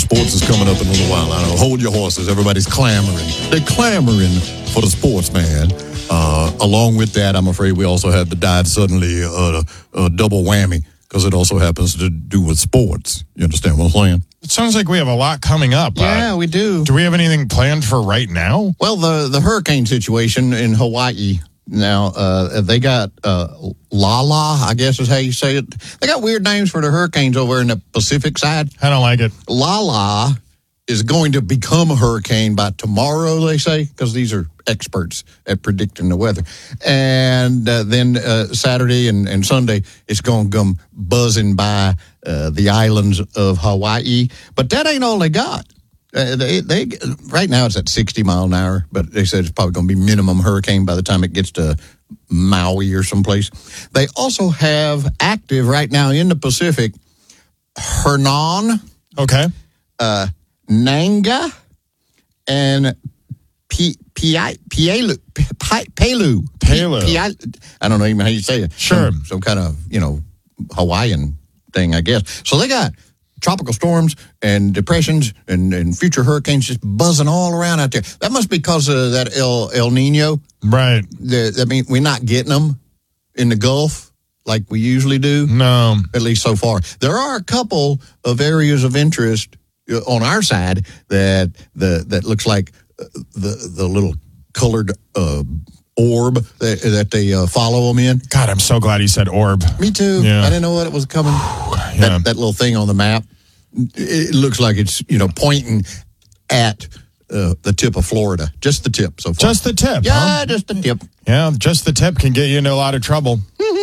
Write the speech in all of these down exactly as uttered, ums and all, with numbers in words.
Sports is coming up in a little while. I don't know. Hold your horses. Everybody's clamoring. They're clamoring for the sports, man. Uh, along with that, I'm afraid we also have the dive suddenly uh, uh, double whammy because it also happens to do with sports. You understand what I'm saying? It sounds like we have a lot coming up. Yeah, uh, we do. Do we have anything planned for right now? Well, the, the hurricane situation in Hawaii. Now, uh, they got uh, Lala, I guess is how you say it. They got weird names for the hurricanes over in the Pacific side. I don't like it. Lala is going to become a hurricane by tomorrow, they say, because these are experts at predicting the weather. And uh, then uh, Saturday and, and Sunday, it's going to come buzzing by uh, the islands of Hawaii. But that ain't all they got. Uh, they, they right now it's at sixty mile an hour, but they said it's probably going to be minimum hurricane by the time it gets to Maui or someplace. They also have active right now in the Pacific Hernan, okay, uh, Nanga, and P P Pielu Pelu Pelu. I don't know even how you say it. Sure, some, some kind of you know Hawaiian thing, I guess. So they got tropical storms and depressions and, and future hurricanes just buzzing all around out there. That must be because of that El El Nino. Right. The, I mean, we're not getting them in the Gulf like we usually do. No. At least so far. There are a couple of areas of interest on our side that the that looks like the the little colored uh, orb that, that they uh, follow them in. God, I'm so glad he said orb. Me too. Yeah. I didn't know what it was coming. Yeah. That, that little thing on the map, it looks like it's, you know, pointing at uh, the tip of Florida. Just the tip so far. Just the tip, Yeah, huh? just the tip. Yeah, just the tip can get you into a lot of trouble.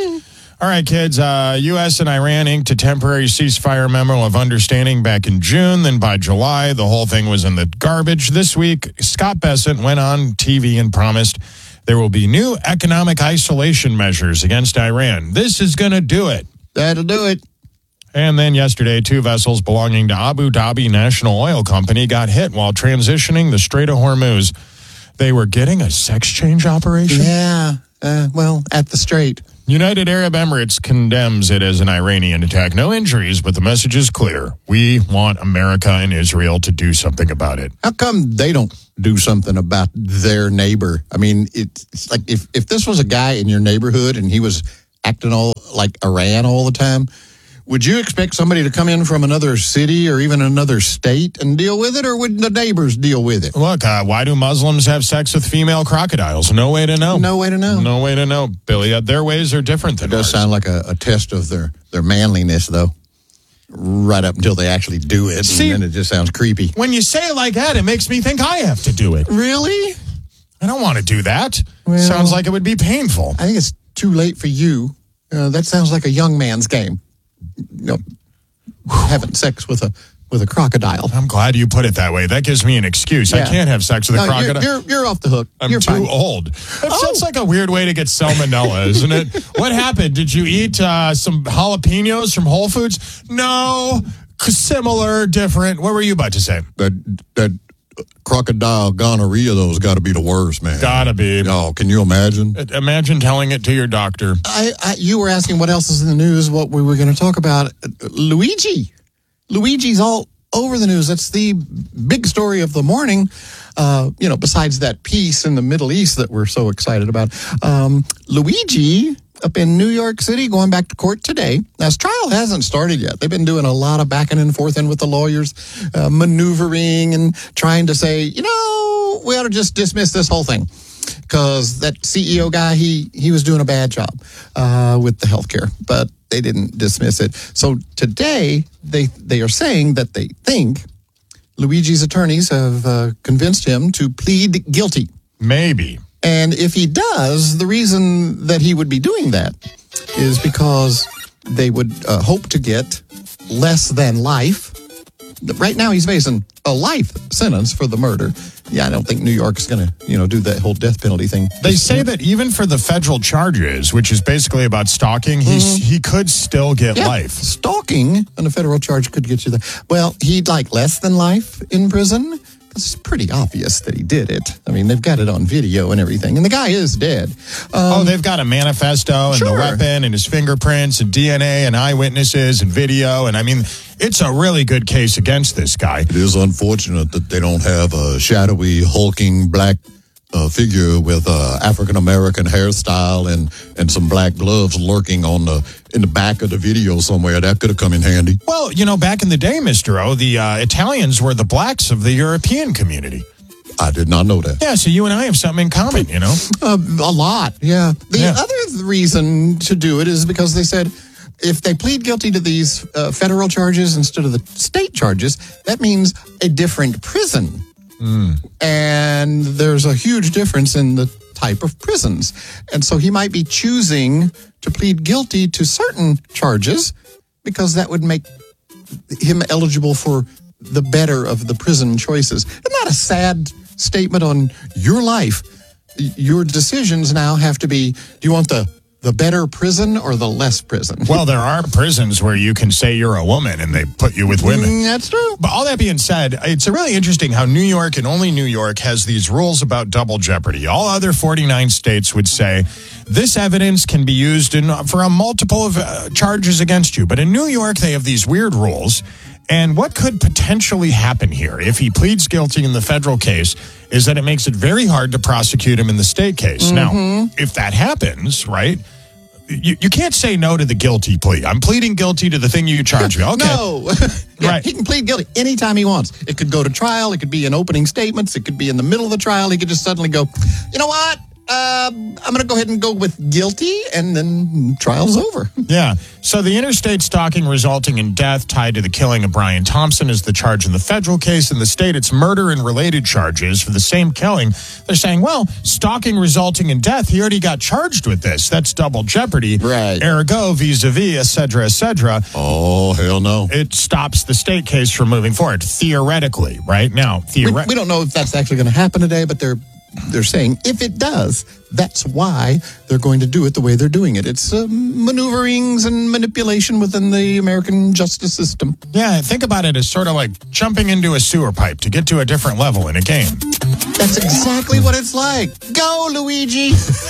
All right, kids. Uh, U S and Iran inked a temporary ceasefire memo of understanding back in June. Then by July, the whole thing was in the garbage. This week, Scott Bessent went on T V and promised there will be new economic isolation measures against Iran. This is going to do it. That'll do it. And then yesterday, two vessels belonging to Abu Dhabi National Oil Company got hit while transitioning the Strait of Hormuz. They were getting a sex change operation? Yeah, uh, well, at the Strait. United Arab Emirates condemns it as an Iranian attack. No injuries, but the message is clear. We want America and Israel to do something about it. How come they don't do something about their neighbor? I mean, it's like if, if this was a guy in your neighborhood and he was acting all like Iran all the time, would you expect somebody to come in from another city or even another state and deal with it, or would the neighbors deal with it? Look, uh, why do Muslims have sex with female crocodiles? No way to know. No way to know. No way to know, Billy. Uh, their ways are different than It does ours. sound like a, a test of their, their manliness, though, right up until they actually do it. See, and then it just sounds creepy. When you say it like that, it makes me think I have to do it. Really? I don't want to do that. Well, Sounds like it would be painful. I think it's too late for you. Uh, that sounds like a young man's game. You know, having sex with a with a crocodile. I'm glad you put it that way. That gives me an excuse. Yeah. I can't have sex with a No, you're, crocodile. you're, you're off the hook. I'm you're too fine. old. That's, that's like a weird way to get salmonella, isn't it? What happened? Did you eat uh, some jalapenos from Whole Foods? No. Similar, different. What were you about to say? That that crocodile gonorrhea, though, has got to be the worst, man. Gotta be. Oh, can you imagine? Imagine telling it to your doctor. I, I you were asking what else is in the news, what we were going to talk about. Luigi. Luigi's all over the news. That's the big story of the morning. Uh, you know, besides that peace in the Middle East that we're so excited about. Um, Luigi up in New York City going back to court today. Now, his trial hasn't started yet. They've been doing a lot of backing and forth in with the lawyers, uh, maneuvering and trying to say, you know, we ought to just dismiss this whole thing. Because that C E O guy, he he was doing a bad job uh, with the healthcare, but they didn't dismiss it. So today, they they are saying that they think Luigi's attorneys have uh, convinced him to plead guilty. Maybe. And if he does, the reason that he would be doing that is because they would uh, hope to get less than life. Right now, he's facing a life sentence for the murder. Yeah, I don't think New York's going to, you know, do that whole death penalty thing. They say that even for the federal charges, which is basically about stalking, he's, mm-hmm. he could still get yeah, life. Stalking on a federal charge could get you there. Well, he'd like less than life in prison. It's pretty obvious that he did it. I mean, they've got it on video and everything, and the guy is dead. Um, oh, they've got a manifesto and sure. the weapon and his fingerprints and D N A and eyewitnesses and video. And I mean, it's a really good case against this guy. It is unfortunate that they don't have a shadowy, hulking black uh, figure with uh, African-American hairstyle and, and some black gloves lurking on the in the back of the video somewhere. That could have come in handy. Well, you know, back in the day, Mister O, the uh, Italians were the blacks of the European community. I did not know that. Yeah, so you and I have something in common, you know? Uh, a lot, yeah. The Yeah. other reason to do it is because they said if they plead guilty to these uh, federal charges instead of the state charges, that means a different prison. Mm. And there's a huge difference in the type of prisons. And so he might be choosing to plead guilty to certain charges because that would make him eligible for the better of the prison choices. Isn't that a sad statement on your life? Your decisions now have to be, do you want the the better prison or the less prison? Well, there are prisons where you can say you're a woman and they put you with women. Mm, that's true. But all that being said, it's really interesting how New York and only New York has these rules about double jeopardy. All other forty-nine states would say this evidence can be used in, for a multiple of uh, charges against you. But in New York, they have these weird rules. And what could potentially happen here if he pleads guilty in the federal case is that it makes it very hard to prosecute him in the state case. Mm-hmm. Now, if that happens, right, you, you can't say no to the guilty plea. I'm pleading guilty to the thing you charge me. Okay. No. Yeah, Right. he can plead guilty anytime he wants. It could go to trial. It could be in opening statements. It could be in the middle of the trial. He could just suddenly go, you know what? Uh, I'm going to go ahead and go with guilty, and then trial's over. Yeah. So the interstate stalking resulting in death tied to the killing of Brian Thompson is the charge in the federal case. In the state, it's murder and related charges for the same killing. They're saying, well, stalking resulting in death, he already got charged with this. That's double jeopardy. Right. Ergo, vis-a-vis, et cetera, et cetera. Oh, hell no. It stops the state case from moving forward, theoretically, right? Now, We, theoretically. we don't know if that's actually going to happen today, but they're they're saying if it does, that's why they're going to do it the way they're doing it. It's uh, maneuverings and manipulation within the American justice system. Yeah, think about it as sort of like jumping into a sewer pipe to get to a different level in a game. That's exactly what it's like. Go, Luigi.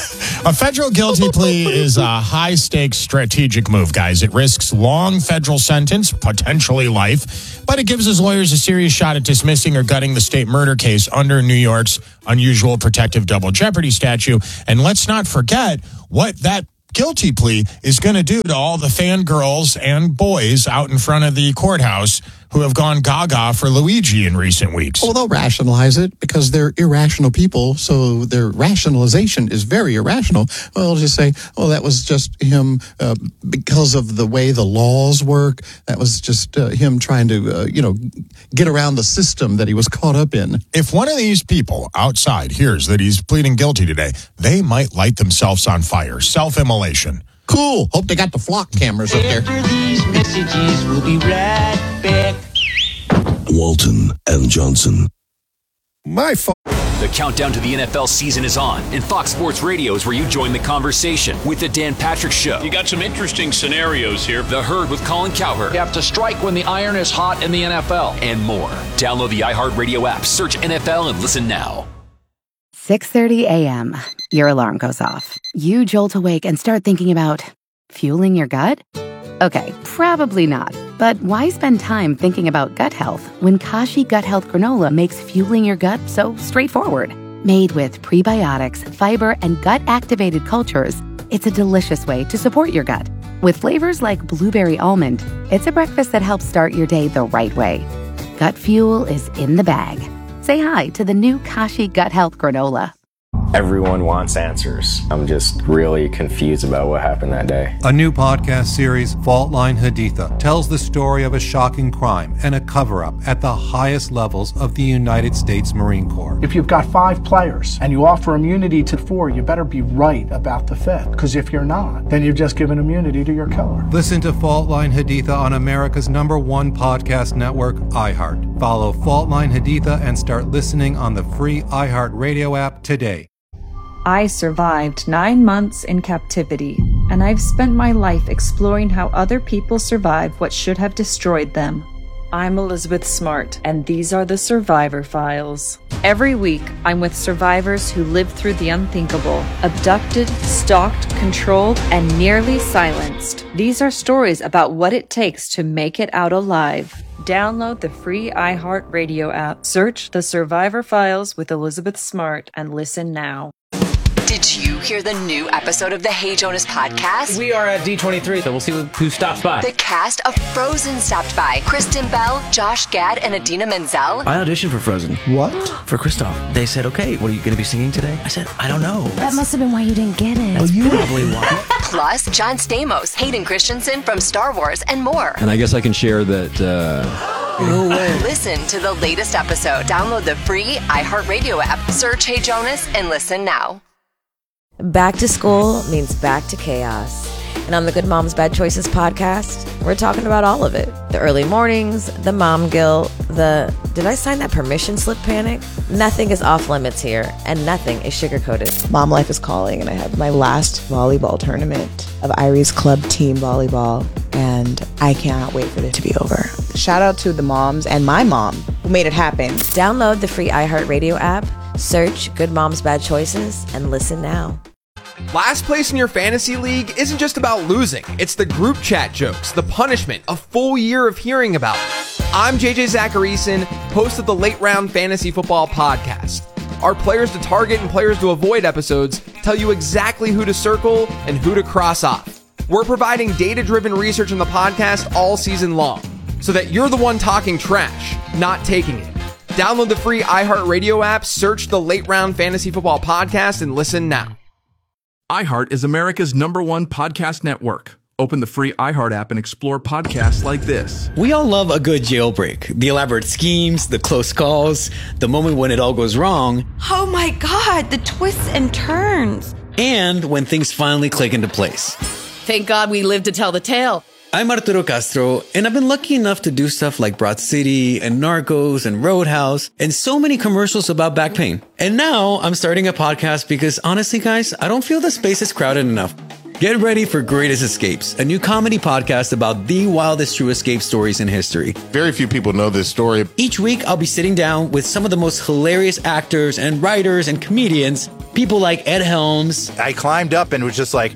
A federal guilty plea is a high-stakes strategic move, guys. It risks long federal sentence, potentially life, but it gives his lawyers a serious shot at dismissing or gutting the state murder case under New York's unusual protective double jeopardy statute. And let's not forget what that guilty plea is going to do to all the fangirls and boys out in front of the courthouse who have gone gaga for Luigi in recent weeks. Well, they'll rationalize it because they're irrational people, so their rationalization is very irrational. Well, they'll just say, oh, that was just him uh, because of the way the laws work. That was just uh, him trying to, uh, you know, get around the system that he was caught up in. If one of these people outside hears that he's pleading guilty today, they might light themselves on fire. Self-immolation. Cool. Hope they got the flock cameras up there. After these messages, we'll be right back. Walton and Johnson. My phone. The countdown to the N F L season is on, and Fox Sports Radio is where you join the conversation with the Dan Patrick Show. You got some interesting scenarios here. The Herd with Colin Cowherd. You have to strike when the iron is hot in the N F L. And more. Download the iHeartRadio app, search N F L, and listen now. six thirty a.m. Your alarm goes off. You jolt awake and start thinking about fueling your gut? Okay, probably not. But why spend time thinking about gut health when Kashi Gut Health Granola makes fueling your gut so straightforward? Made with prebiotics, fiber, and gut-activated cultures, it's a delicious way to support your gut. With flavors like blueberry almond, it's a breakfast that helps start your day the right way. Gut fuel is in the bag. Say hi to the new Kashi Gut Health Granola. Everyone wants answers. I'm just really confused about what happened that day. A new podcast series, Fault Line Haditha, tells the story of a shocking crime and a cover-up at the highest levels of the United States Marine Corps. If you've got five players and you offer immunity to four, you better be right about the fifth. Because if you're not, then you've just given immunity to your killer. Listen to Fault Line Haditha on America's number one podcast network, iHeart. Follow Fault Line Haditha and start listening on the free iHeart Radio app today. I survived nine months in captivity, and I've spent my life exploring how other people survive what should have destroyed them. I'm Elizabeth Smart, and these are the Survivor Files. Every week, I'm with survivors who lived through the unthinkable, abducted, stalked, controlled, and nearly silenced. These are stories about what it takes to make it out alive. Download the free iHeartRadio app, search The Survivor Files with Elizabeth Smart, and listen now. Did you hear the new episode of the Hey Jonas podcast? We are at D twenty-three, so we'll see who stops by. The cast of Frozen stopped by. Kristen Bell, Josh Gad, and Adina Menzel. I auditioned for Frozen. What? For Kristoff. They said, okay, what are you going to be singing today? I said, I don't know. That must have been why you didn't get it. That's well, probably why. Plus, John Stamos, Hayden Christensen from Star Wars, and more. And I guess I can share that... Uh... No way. Listen to the latest episode. Download the free iHeartRadio app. Search Hey Jonas and listen now. Back to school means back to chaos. And on the Good Moms Bad Choices podcast, we're talking about all of it. The early mornings, the mom guilt, the did I sign that permission slip panic? Nothing is off limits here, and nothing is sugar-coated. Mom life is calling, and I have my last volleyball tournament of Irie's club team volleyball, and I cannot wait for it to be over. Shout out to the moms and my mom who made it happen. Download the free iHeartRadio app, search Good Moms Bad Choices, and listen now. Last place in your fantasy league isn't just about losing. It's the group chat jokes, the punishment, a full year of hearing about it. I'm J J Zacharyson, host of the Late Round Fantasy Football Podcast. Our players to target and players to avoid episodes tell you exactly who to circle and who to cross off. We're providing data-driven research in the podcast all season long, so that you're the one talking trash, not taking it. Download the free iHeartRadio app, search the Late Round Fantasy Football Podcast, and listen now. iHeart is America's number one podcast network. Open the free iHeart app and explore podcasts like this. We all love a good jailbreak. The elaborate schemes, the close calls, the moment when it all goes wrong. Oh my God, the twists and turns. And when things finally click into place. Thank God we lived to tell the tale. I'm Arturo Castro, and I've been lucky enough to do stuff like Broad City and Narcos and Roadhouse and so many commercials about back pain. And now I'm starting a podcast because honestly, guys, I don't feel the space is crowded enough. Get ready for Greatest Escapes, a new comedy podcast about the wildest true escape stories in history. Very few people know this story. Each week, I'll be sitting down with some of the most hilarious actors and writers and comedians. People like Ed Helms. I climbed up and was just like,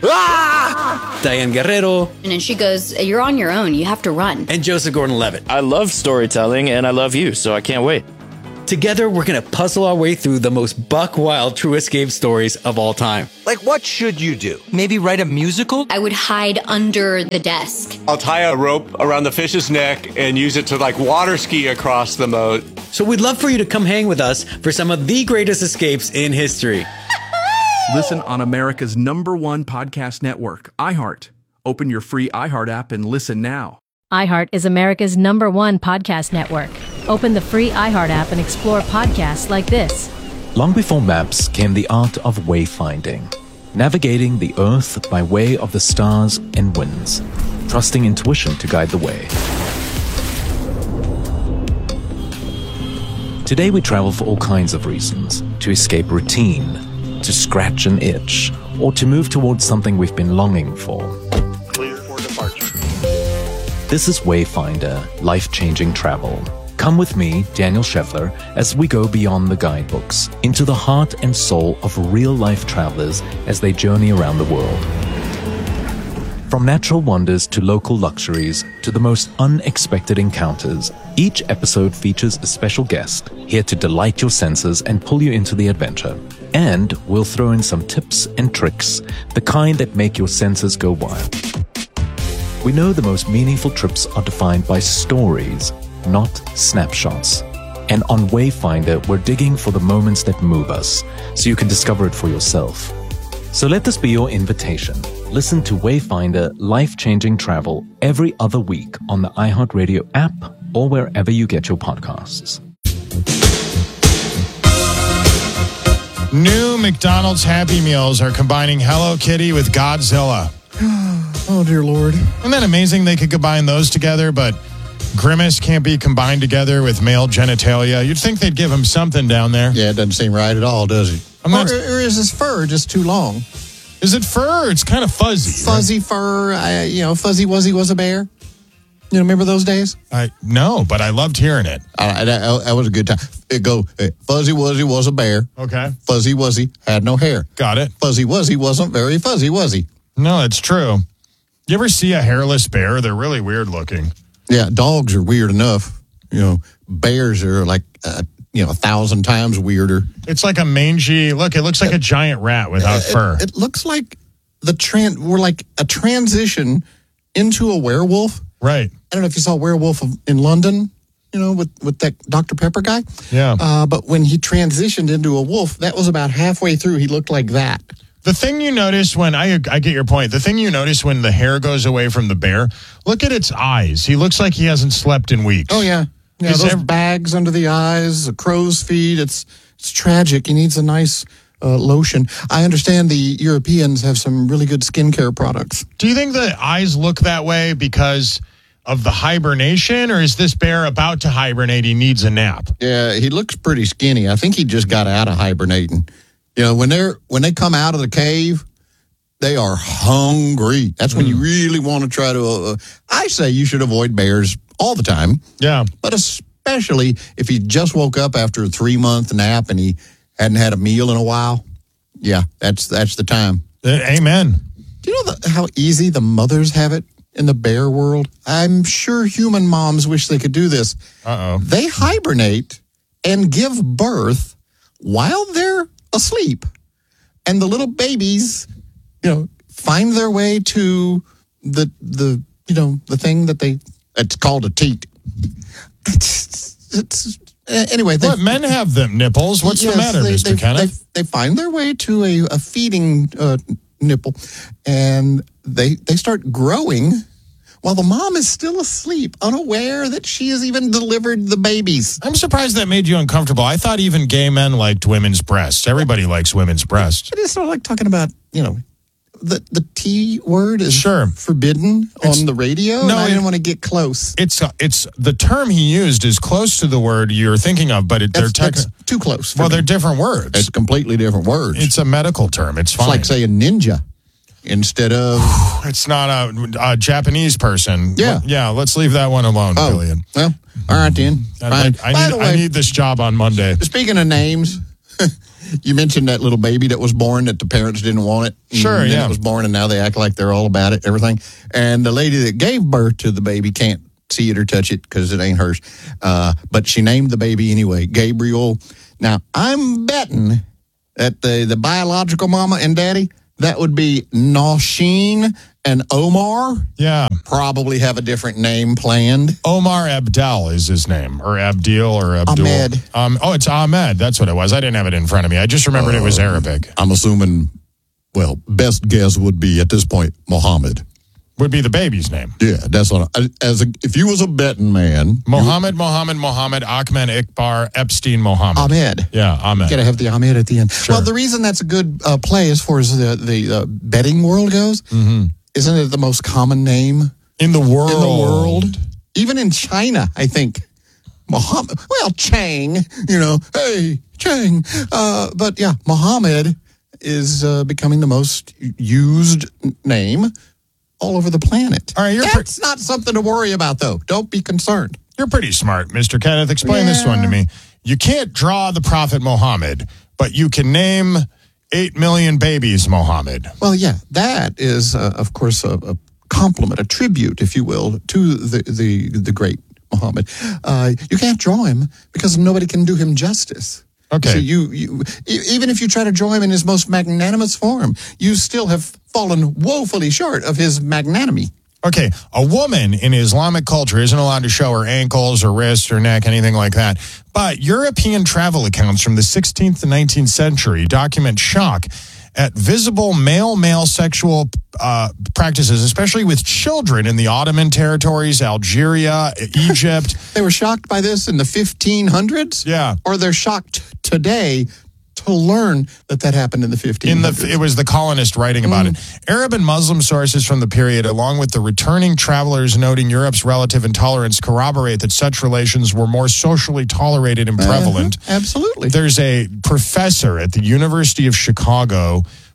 ah! Diane Guerrero. And then she goes, you're on your own. You have to run. And Joseph Gordon-Levitt. I love storytelling and I love you, so I can't wait. Together, we're going to puzzle our way through the most buck-wild true escape stories of all time. Like, what should you do? Maybe write a musical? I would hide under the desk. I'll tie a rope around the fish's neck and use it to, like, water ski across the moat. So we'd love for you to come hang with us for some of the greatest escapes in history. Listen on America's number one podcast network, iHeart. Open your free iHeart app and listen now. iHeart is America's number one podcast network. Open the free iHeart app and explore podcasts like this. Long before maps came the art of wayfinding, navigating the earth by way of the stars and winds, trusting intuition to guide the way. Today we travel for all kinds of reasons: to escape routine, to scratch an itch, or to move towards something we've been longing for. Clear for departure. This is Wayfinder, life-changing travel. Come with me, Daniel Scheffler, as we go beyond the guidebooks, into the heart and soul of real-life travelers as they journey around the world. From natural wonders to local luxuries to the most unexpected encounters, each episode features a special guest here to delight your senses and pull you into the adventure. And we'll throw in some tips and tricks, the kind that make your senses go wild. We know the most meaningful trips are defined by stories, not snapshots. And on Wayfinder, we're digging for the moments that move us, so you can discover it for yourself. So let this be your invitation. Listen to Wayfinder Life-Changing Travel every other week on the iHeartRadio app or wherever you get your podcasts. New McDonald's Happy Meals are combining Hello Kitty with Godzilla. Oh, dear Lord. Isn't that amazing they could combine those together, but Grimace can't be combined together with male genitalia? You'd think they'd give him something down there. Yeah, it doesn't seem right at all, does it? Or, not, or is his fur just too long? Is it fur? It's kind of fuzzy. Fuzzy right? fur. I, you know, Fuzzy Wuzzy was a bear. You remember those days? I no, but I loved hearing it. Uh, that, that was a good time. It go, uh, Fuzzy Wuzzy was a bear. Okay. Fuzzy Wuzzy had no hair. Got it. Fuzzy Wuzzy wasn't very fuzzy, was he? No, it's true. You ever see a hairless bear? They're really weird looking. Yeah, dogs are weird enough. You know, bears are like, uh, you know, a thousand times weirder. It's like a mangy, look, it looks like a giant rat without it, fur. It, it looks like the tran. We're like a transition into a werewolf. Right. I don't know if you saw Werewolf of, in London, you know, with, with that Doctor Pepper guy. Yeah. Uh, but when he transitioned into a wolf, that was about halfway through. He looked like that. The thing you notice when, I I get your point, the thing you notice when the hair goes away from the bear, look at its eyes. He looks like he hasn't slept in weeks. Oh, yeah. Yeah, Is those ev- bags under the eyes, the crow's feet. It's, it's tragic. He needs a nice uh, lotion. I understand the Europeans have some really good skincare products. Do you think the eyes look that way because of the hibernation, or is this bear about to hibernate? He needs a nap. Yeah, he looks pretty skinny. I think he just got out of hibernating. You know, when they're when they come out of the cave, they are hungry. That's when you really want to try to. Uh, I say you should avoid bears all the time. Yeah, but especially if he just woke up after a three month nap and he hadn't had a meal in a while. Yeah, that's that's the time. Uh, amen. Do you know the, how easy the mothers have it in the bear world? I'm sure human moms wish they could do this. Uh-oh. They hibernate and give birth while they're asleep. And the little babies, you know, find their way to the, the you know, the thing that they, it's called a teat. It's, it's, uh, anyway. They, What, men have them nipples? What's yes, the matter, they, Mister they, Kenneth? They, they find their way to a, a feeding uh, nipple, and they they start growing while the mom is still asleep, unaware that she has even delivered the babies. I'm surprised that made you uncomfortable. I thought even gay men liked women's breasts. Everybody likes women's breasts. It is sort of like talking about, you know, the the T word is sure forbidden it's, on the radio. No, and I didn't it, want to get close. It's uh, it's the term he used is close to the word you're thinking of, but it, they're that's, tech- that's too close. Well, me. they're different words. It's completely different words. It's a medical term. It's fine. It's like saying ninja instead of. It's not a, a Japanese person. Yeah. Well, yeah. Let's leave that one alone, Oh, Billion. well, all right then. I, Fine. I, I By need the way, I need this job on Monday. Speaking of names, you mentioned that little baby that was born that the parents didn't want it. Sure, and then yeah. It was born, and now they act like they're all about it, everything. And the lady that gave birth to the baby can't see it or touch it because it ain't hers. Uh, but she named the baby anyway, Gabriel. Now, I'm betting that the, the biological mama and daddy, that would be Nausheen and Omar. Yeah. Probably have a different name planned. Omar Abdel is his name, or Abdil, or Abdul. Ahmed. Um, oh, it's Ahmed. That's what it was. I didn't have it in front of me. I just remembered uh, it was Arabic. I'm assuming, well, best guess would be at this point, Mohammed. Would be the baby's name. Yeah, that's what I, as a, if you was a betting man. Mohammed, Mohammed, Mohammed, Ahmed, Iqbar, Epstein, Mohammed. Ahmed. Yeah, Ahmed. Got to have the Ahmed at the end. Sure. Well, the reason that's a good uh, play as far as the, the uh, betting world goes, mm-hmm. isn't it the most common name in the world? In the world. Even in China, I think. Mohammed, well, Chang, you know, hey, Chang. Uh, but yeah, Mohammed is uh, becoming the most used name all over the planet. All right, you're That's pre- not something to worry about, though. Don't be concerned. You're pretty smart, Mister Kenneth. Explain yeah. this one to me. You can't draw the Prophet Muhammad, but you can name eight million babies Muhammad. Well, yeah, that is, uh, of course, a, a compliment, a tribute, if you will, to the the, the great Muhammad. Uh, you can't draw him because nobody can do him justice. Okay. So you, you, even if you try to draw him in his most magnanimous form, you still have fallen woefully short of his magnanimity. Okay, a woman in Islamic culture isn't allowed to show her ankles or wrists or neck, anything like that. But European travel accounts from the sixteenth and nineteenth century document shock at visible male-male sexual uh, practices, especially with children in the Ottoman territories, Algeria, Egypt. They were shocked by this in the fifteen hundreds? Yeah. Or they're shocked today to learn that that happened in the fifteen hundreds. In the, it was the colonist writing about mm. it. Arab and Muslim sources from the period, along with the returning travelers noting Europe's relative intolerance, corroborate that such relations were more socially tolerated and prevalent. Uh-huh. Absolutely. There's a professor at the University of Chicago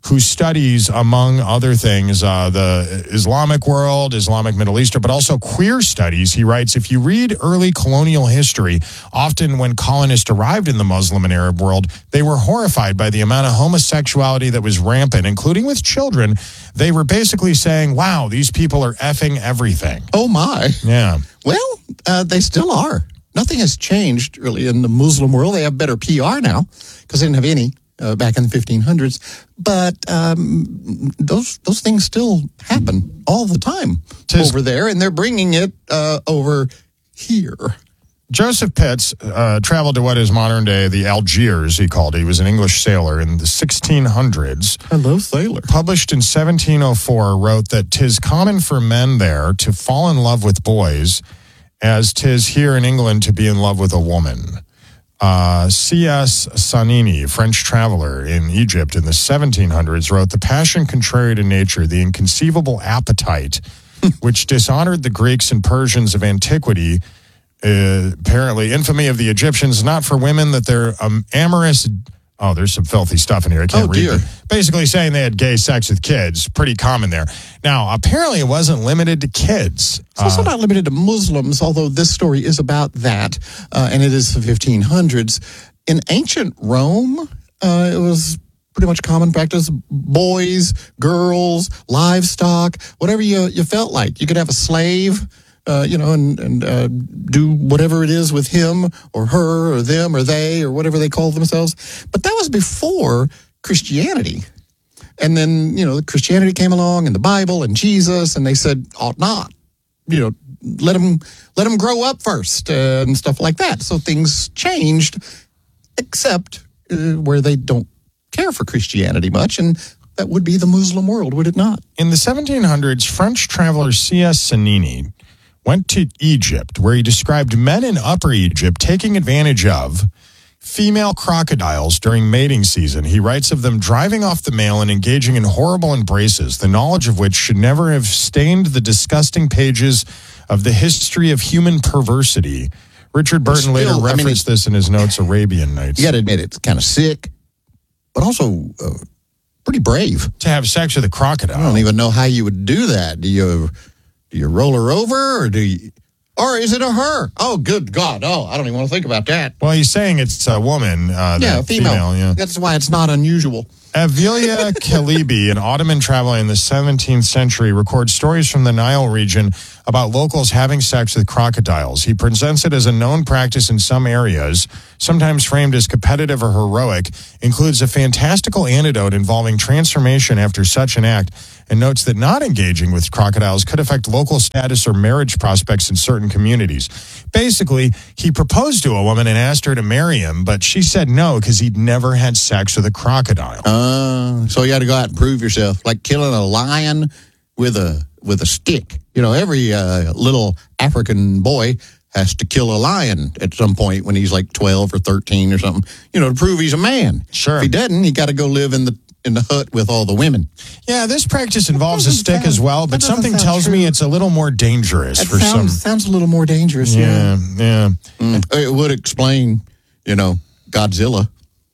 who studies, among other things, uh, the Islamic world, Islamic Middle Eastern, but also queer studies. He writes, if you read early colonial history, often when colonists arrived in the Muslim and Arab world, they were horrified by the amount of homosexuality that was rampant, including with children. They were basically saying, wow, these people are effing everything. Oh, my. Yeah. Well, uh, they still are. Nothing has changed, really, in the Muslim world. They have better P R now because they didn't have any uh, back in the fifteen hundreds. But um, those those things still happen all the time Tis- over there, and they're bringing it uh, over here. Joseph Pitts uh, traveled to what is modern day the Algiers, he called it. He was an English sailor in the sixteen hundreds. Hello, sailor. Published in seventeen oh four, wrote that 'tis common for men there to fall in love with boys as 'tis here in England to be in love with a woman. Uh, C S Sanini, French traveler in Egypt in the seventeen hundreds, wrote, the passion contrary to nature, the inconceivable appetite, which dishonored the Greeks and Persians of antiquity, uh, apparently infamy of the Egyptians, not for women that they're um, amorous. Oh, there's some filthy stuff in here. I can't oh, read dear. it. Basically saying they had gay sex with kids. Pretty common there. Now, apparently it wasn't limited to kids. It's also uh, not limited to Muslims, although this story is about that, uh, and it is the fifteen hundreds. In ancient Rome, uh, it was pretty much common practice. Boys, girls, livestock, whatever you, you felt like. You could have a slave, Uh, you know, and, and uh, do whatever it is with him or her or them or they or whatever they call themselves. But that was before Christianity. And then, you know, Christianity came along and the Bible and Jesus, and they said, ought not. You know, let them, let them grow up first uh, and stuff like that. So things changed, except uh, where they don't care for Christianity much, and that would be the Muslim world, would it not? In the seventeen hundreds, French traveler C S Sanini went to Egypt, where he described men in Upper Egypt taking advantage of female crocodiles during mating season. He writes of them driving off the male and engaging in horrible embraces, the knowledge of which should never have stained the disgusting pages of the history of human perversity. Richard Burton Still, later I mean, referenced this in his notes, Arabian Nights. You got to admit, it's kind of sick, but also uh, pretty brave. To have sex with a crocodile. I don't even know how you would do that. Do you... Do you roll her over, or do you, or is it a her? Oh, good God! Oh, I don't even want to think about that. Well, he's saying it's a woman. Uh, yeah, female. female. Yeah, that's why it's not unusual. Avilia Kalibi, an Ottoman traveler in the seventeenth century, records stories from the Nile region about locals having sex with crocodiles. He presents it as a known practice in some areas, sometimes framed as competitive or heroic, includes a fantastical anecdote involving transformation after such an act, and notes that not engaging with crocodiles could affect local status or marriage prospects in certain communities. Basically, he proposed to a woman and asked her to marry him, but she said no because he'd never had sex with a crocodile. Uh, so you had to go out and prove yourself, like killing a lion with a with a stick. You know, every uh, little African boy has to kill a lion at some point when he's like twelve or thirteen or something, you know, to prove he's a man. Sure. If he doesn't, he got to go live in the in the hut with all the women. Yeah, this practice involves a stick sound, as well, but something tells true. me it's a little more dangerous That for sounds, some. Sounds a little more dangerous, yeah. Yeah, yeah. Mm. It would explain, you know, Godzilla.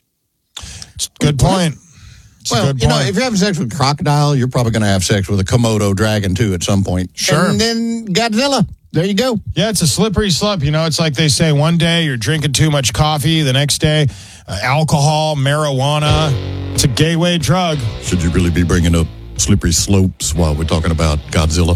Good point. It's well, a good you know, point. if you're having sex with a crocodile, you're probably going to have sex with a Komodo dragon, too, at some point. Sure. And then Godzilla. There you go. Yeah, it's a slippery slope. You know, it's like they say one day you're drinking too much coffee, the next day uh, alcohol, marijuana. It's a gateway drug. Should you really be bringing up slippery slopes while we're talking about Godzilla?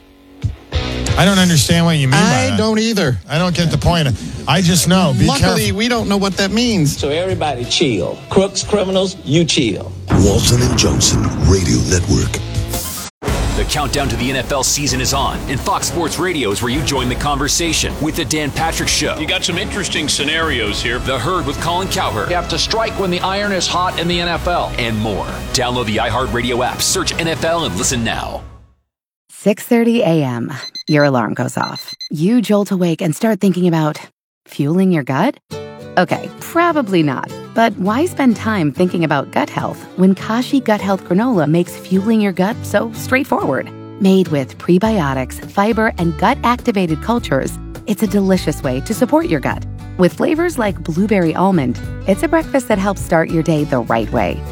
I don't understand what you mean by I that. don't either. I don't get the point. I just know. Be Luckily, careful. we don't know what that means. So everybody chill. Crooks, criminals, you chill. Walton and Johnson Radio Network. The countdown to the N F L season is on, and Fox Sports Radio is where you join the conversation with the Dan Patrick Show. You got some interesting scenarios here. The Herd with Colin Cowherd. You have to strike when the iron is hot in the N F L. And more. Download the iHeartRadio app, search N F L, and listen now. six thirty a.m. Your alarm goes off. You jolt awake and start thinking about fueling your gut? Okay, probably not. But why spend time thinking about gut health when Kashi Gut Health Granola makes fueling your gut so straightforward? Made with prebiotics, fiber, and gut-activated cultures, it's a delicious way to support your gut. With flavors like blueberry almond, it's a breakfast that helps start your day the right way.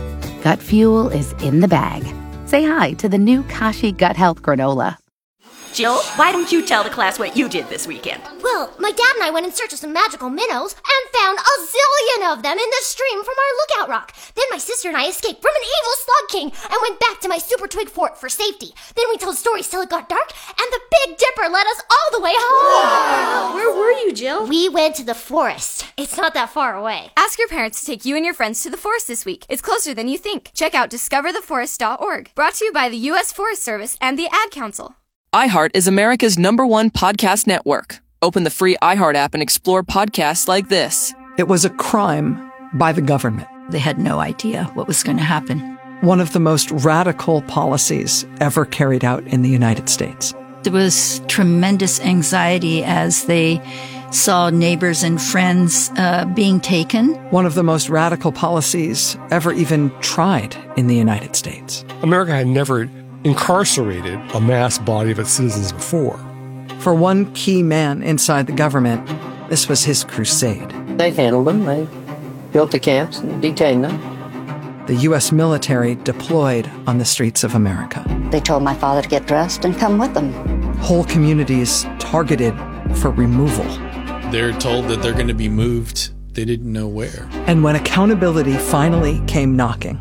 gut fuel is in the bag. Say hi to the new Kashi Gut Health Granola. Jill, why don't you tell the class what you did this weekend? Well, my dad and I went in search of some magical minnows and found a zillion of them in the stream from our lookout rock. Then my sister and I escaped from an evil slug king and went back to my super twig fort for safety. Then we told stories till it got dark, and the Big Dipper led us all the way home. Wow. Where were you, Jill? We went to the forest. It's not that far away. Ask your parents to take you and your friends to the forest this week. It's closer than you think. Check out discover the forest dot org. Brought to you by the U S Forest Service and the Ad Council. iHeart is America's number one podcast network. Open the free iHeart app and explore podcasts like this. It was a crime by the government. They had no idea what was going to happen. One of the most radical policies ever carried out in the United States. There was tremendous anxiety as they saw neighbors and friends uh, being taken. One of the most radical policies ever even tried in the United States. America had never incarcerated a mass body of its citizens before. For one key man inside the government, this was his crusade. They handled them. They built the camps and detained them. The U S military deployed on the streets of America. They told my father to get dressed and come with them. Whole communities targeted for removal. They're told that they're going to be moved. They didn't know where. And when accountability finally came knocking,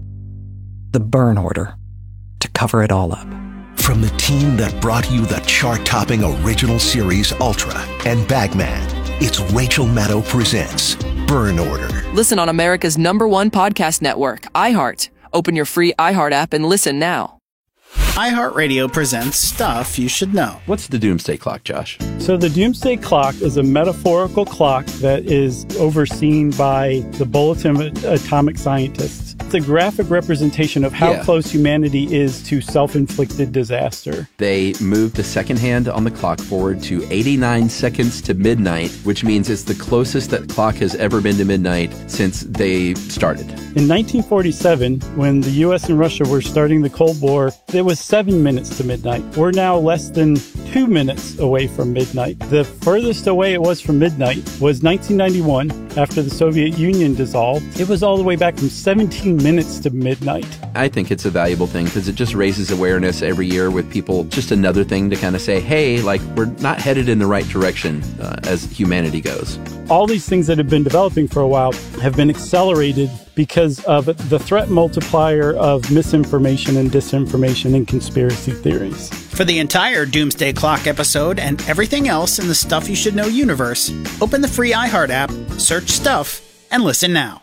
the burn order to cover it all up. From the team that brought you the chart-topping original series Ultra and Bagman, it's Rachel Maddow presents Burn Order. Listen on America's number one podcast network, iHeart. Open your free iHeart app and listen now. iHeartRadio presents Stuff You Should Know. What's the Doomsday Clock, Josh? So the Doomsday Clock is a metaphorical clock that is overseen by the Bulletin of Atomic Scientists. It's a graphic representation of how yeah. close humanity is to self-inflicted disaster. They moved the second hand on the clock forward to eighty-nine seconds to midnight, which means it's the closest that clock has ever been to midnight since they started. In nineteen forty-seven, when the U S and Russia were starting the Cold War, it was seven minutes to midnight. We're now less than two minutes away from midnight. The furthest away it was from midnight was nineteen ninety-one, after the Soviet Union dissolved. It was all the way back from seventeen minutes to midnight. I think it's a valuable thing because it just raises awareness every year with people. Just another thing to kind of say, hey, like, we're not headed in the right direction uh, as humanity goes. All these things that have been developing for a while have been accelerated because of the threat multiplier of misinformation and disinformation and conspiracy theories. For the entire Doomsday Clock episode and everything else in the Stuff You Should Know universe, open the free iHeart app, search Stuff, and listen now.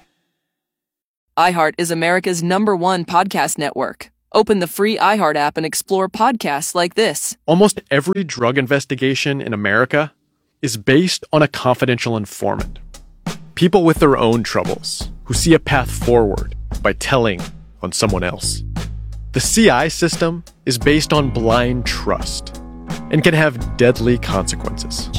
iHeart is America's number one podcast network. Open the free iHeart app and explore podcasts like this. Almost every drug investigation in America is based on a confidential informant. People with their own troubles who see a path forward by telling on someone else. The C I system is based on blind trust and can have deadly consequences.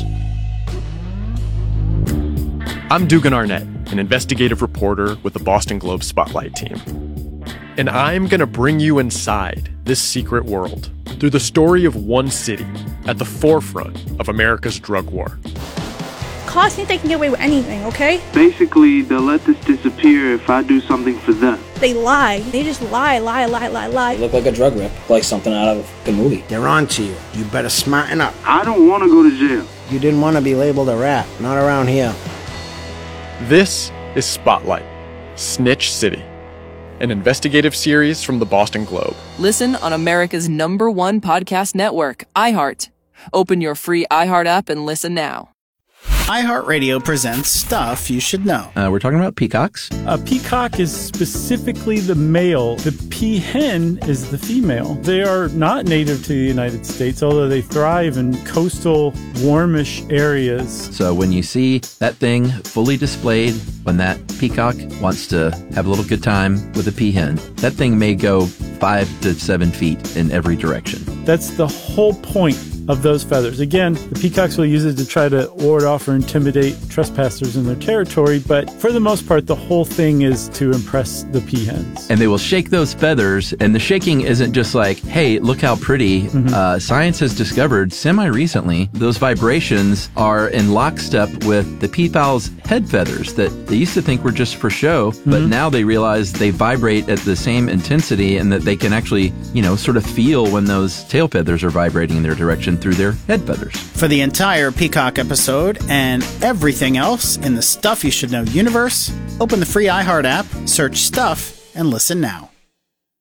I'm Dugan Arnett, an investigative reporter with the Boston Globe Spotlight team. And I'm going to bring you inside this secret world through the story of one city at the forefront of America's drug war. Cops think they can get away with anything, okay? Basically, they'll let this disappear if I do something for them. They lie. They just lie, lie, lie, lie, lie. You look like a drug rip, like something out of a movie. They're on to you. You better smarten up. I don't want to go to jail. You didn't want to be labeled a rat. Not around here. This is Spotlight, Snitch City, an investigative series from the Boston Globe. Listen on America's number one podcast network, iHeart. Open your free iHeart app and listen now. iHeartRadio presents Stuff You Should Know. Uh, we're talking about peacocks. A peacock is specifically the male. The peahen is the female. They are not native to the United States, although they thrive in coastal, warmish areas. So when you see that thing fully displayed, when that peacock wants to have a little good time with a peahen, that thing may go five to seven feet in every direction. That's the whole point of those feathers. Again, the peacocks will use it to try to ward off or intimidate trespassers in their territory, but for the most part, the whole thing is to impress the peahens. And they will shake those feathers, and the shaking isn't just like, hey, look how pretty. Mm-hmm. Uh, science has discovered semi-recently those vibrations are in lockstep with the peafowl's head feathers that they used to think were just for show, mm-hmm. but now they realize they vibrate at the same intensity and that they can actually, you know, sort of feel when those tail feathers are vibrating in their direction through their head feathers. For the entire Peacock episode and everything else in the Stuff You Should Know universe, open the free iHeart app, search Stuff, and listen now.